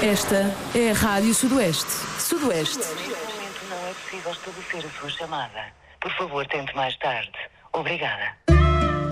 Esta é a Rádio Sudoeste. Sudoeste. Neste momento não é possível estabelecer a sua chamada. Por favor, tente mais tarde. Obrigada.